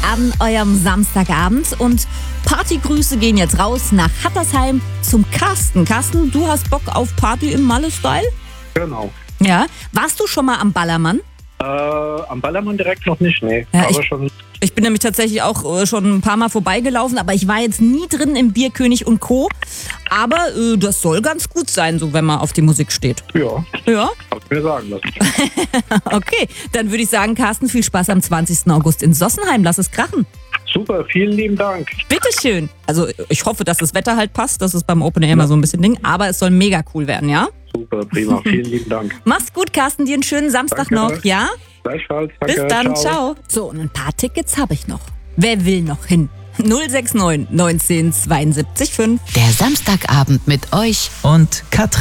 an eurem Samstagabend und Partygrüße gehen jetzt raus nach Hattersheim zum Carsten. Carsten, du hast Bock auf Party im Malle-Style? Genau. Ja. Warst du schon mal am Ballermann? Am Ballermann direkt noch nicht, nee. Ja, aber schon. Ich bin nämlich tatsächlich auch schon ein paar Mal vorbeigelaufen, aber ich war jetzt nie drin im Bierkönig und Co. Aber das soll ganz gut sein, so wenn man auf die Musik steht. Ja, Ja? hab ich mir sagen lassen. Okay, dann würde ich sagen, Carsten, viel Spaß am 20. August in Sossenheim. Lass es krachen. Super, vielen lieben Dank. Bitteschön. Also ich hoffe, dass das Wetter halt passt. Das ist beim Open Air immer so ein bisschen Ding. Aber es soll mega cool werden, ja? Super, prima, vielen lieben Dank. Mach's gut, Carsten. Dir einen schönen Samstag Danke. noch, ja? Gleichfalls, danke. Bis dann, ciao. So, und ein paar Tickets habe ich noch. Wer will noch hin? 069 19 72 5. Der Samstagabend mit euch und Katrin.